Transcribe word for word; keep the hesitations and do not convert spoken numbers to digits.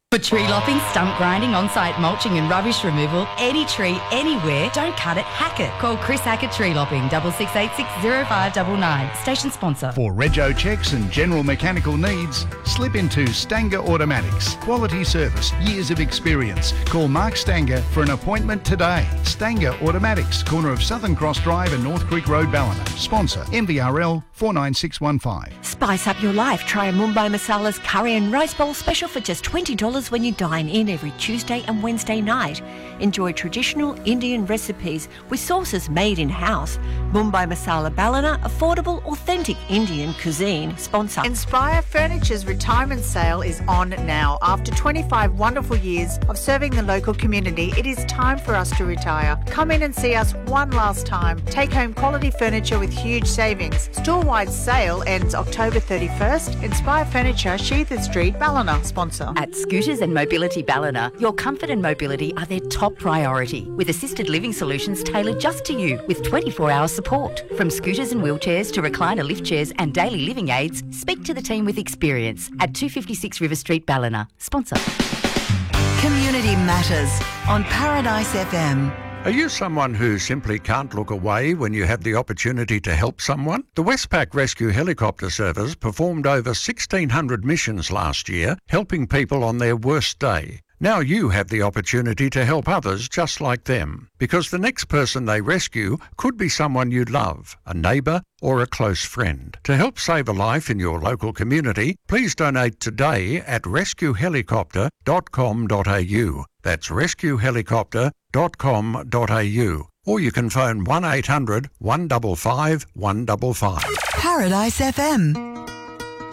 For tree lopping, stump grinding, on-site mulching and rubbish removal, any tree, anywhere, don't cut it, hack it. Call Chris Hackett Tree Lopping, double six eight six zero five nine nine. Station sponsor. For rego checks and general mechanical needs, slip into Stanger Automatics. Quality service, years of experience. Call Mark Stanger for an appointment today. Stanger Automatics, corner of Southern Cross Drive and North Creek Road, Ballina. Sponsor, M V R L four nine six one five. Spice up your life. Try a Mumbai Masala's curry and rice bowl special for just twenty dollars when you dine in every Tuesday and Wednesday night. Enjoy traditional Indian recipes with sauces made in-house. Mumbai Masala Ballina, affordable, authentic Indian cuisine. Sponsor. Inspire Furniture's retirement sale is on now. After twenty-five wonderful years of serving the local community, it is time for us to retire. Come in and see us one last time. Take home quality furniture with huge savings. Store-wide sale ends October thirty-first. Inspire Furniture, Sheethard Street, Ballina. Sponsor. At Scooters and Mobility Ballina, your comfort and mobility are their top priority, with assisted living solutions tailored just to you with twenty-four hour support. From scooters and wheelchairs to recliner lift chairs and daily living aids, speak to the team with experience at two fifty-six River Street, Ballina. Sponsor. Community Matters on Paradise F M. Are you someone who simply can't look away when you have the opportunity to help someone? The Westpac Rescue Helicopter Service performed over sixteen hundred missions last year, helping people on their worst day. Now you have the opportunity to help others just like them, because the next person they rescue could be someone you love, a neighbour or a close friend. To help save a life in your local community, please donate today at rescue helicopter dot com dot a u. That's rescue helicopter dot com dot a u. Or you can phone one eight hundred one five five one five five. Paradise F M.